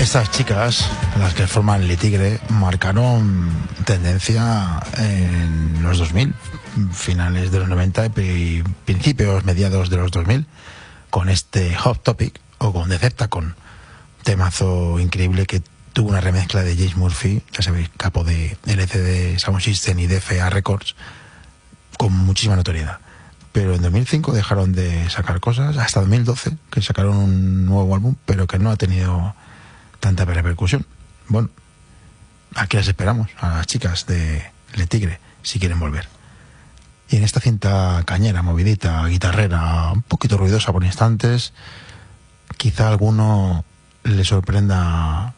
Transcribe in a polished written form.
Estas chicas, las que forman Le Tigre, marcaron tendencia en los 2000, finales de los 90 y principios, mediados de los 2000, con este Hot Topic o con Decepticon, temazo increíble que tuvo una remezcla de James Murphy, ya sabéis, capo de LCD Sound System y DFA Records, con muchísima notoriedad. Pero en 2005 dejaron de sacar cosas, hasta 2012, que sacaron un nuevo álbum, pero que no ha tenido tanta repercusión. Bueno, aquí las esperamos, a las chicas de Le Tigre, si quieren volver. Y en esta cinta cañera, movidita, guitarrera, un poquito ruidosa por instantes, quizá a alguno le sorprenda